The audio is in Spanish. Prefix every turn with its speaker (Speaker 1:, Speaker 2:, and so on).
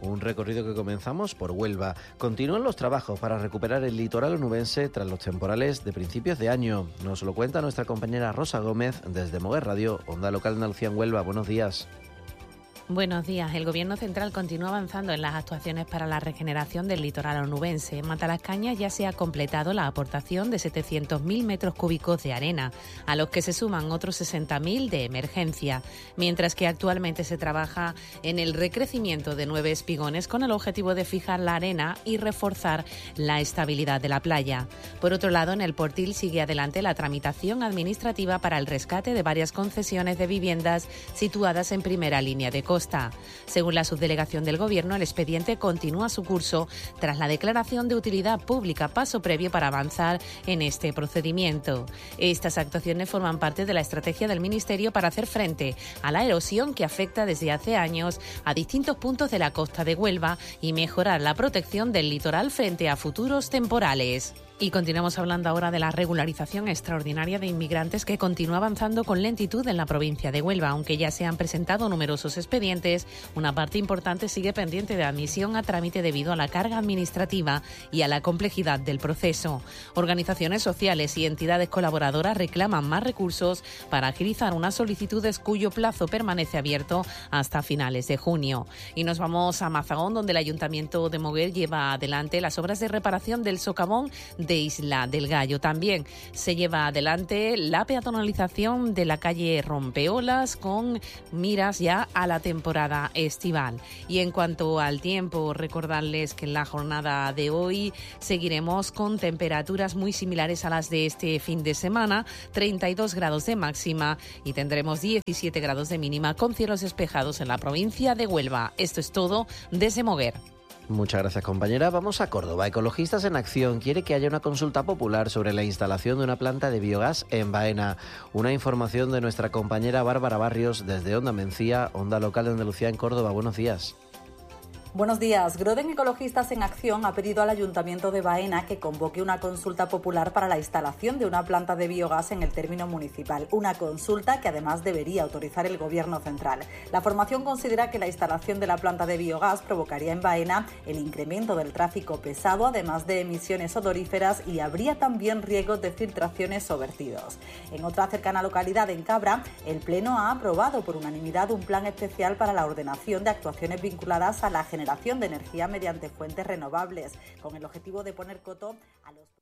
Speaker 1: Un recorrido que comenzamos por Huelva. Continúan los trabajos para recuperar el litoral onubense tras los temporales de principios de año. Nos lo cuenta nuestra compañera Rosa Gómez desde Moguer Radio, Onda Local de Andalucía en Huelva. Buenos días.
Speaker 2: Buenos días. El Gobierno central continúa avanzando en las actuaciones para la regeneración del litoral onubense. En Matalascañas ya se ha completado la aportación de 700.000 metros cúbicos de arena, a los que se suman otros 60.000 de emergencia, mientras que actualmente se trabaja en el recrecimiento de 9 espigones con el objetivo de fijar la arena y reforzar la estabilidad de la playa. Por otro lado, en el Portil sigue adelante la tramitación administrativa para el rescate de varias concesiones de viviendas situadas en primera línea de costa. Según la subdelegación del Gobierno, el expediente continúa su curso tras la declaración de utilidad pública, paso previo para avanzar en este procedimiento. Estas actuaciones forman parte de la estrategia del Ministerio para hacer frente a la erosión que afecta desde hace años a distintos puntos de la costa de Huelva y mejorar la protección del litoral frente a futuros temporales. Y continuamos hablando ahora de la regularización extraordinaria de inmigrantes que continúa avanzando con lentitud en la provincia de Huelva. Aunque ya se han presentado numerosos expedientes, una parte importante sigue pendiente de admisión a trámite debido a la carga administrativa y a la complejidad del proceso. Organizaciones sociales y entidades colaboradoras reclaman más recursos para agilizar unas solicitudes cuyo plazo permanece abierto hasta finales de junio. Y nos vamos a Mazagón, donde el Ayuntamiento de Moguer lleva adelante las obras de reparación del socavón de Isla del Gallo. También se lleva adelante la peatonalización de la calle Rompeolas con miras ya a la temporada estival. Y en cuanto al tiempo, recordarles que en la jornada de hoy seguiremos con temperaturas muy similares a las de este fin de semana, 32 grados de máxima y tendremos 17 grados de mínima con cielos despejados en la provincia de Huelva. Esto es todo desde Moguer.
Speaker 1: Muchas gracias, compañera. Vamos a Córdoba. Ecologistas en Acción quiere que haya una consulta popular sobre la instalación de una planta de biogás en Baena. Una información de nuestra compañera Bárbara Barrios desde Onda Mencía, Onda Local de Andalucía en Córdoba. Buenos días.
Speaker 3: Buenos días. Groden Ecologistas en Acción ha pedido al Ayuntamiento de Baena que convoque una consulta popular para la instalación de una planta de biogás en el término municipal. Una consulta que además debería autorizar el Gobierno central. La formación considera que la instalación de la planta de biogás provocaría en Baena el incremento del tráfico pesado, además de emisiones odoríferas, y habría también riesgos de filtraciones o vertidos. En otra cercana localidad, en Cabra, el Pleno ha aprobado por unanimidad un plan especial para la ordenación de actuaciones vinculadas a la generación de energía mediante fuentes renovables, con el objetivo de poner coto a los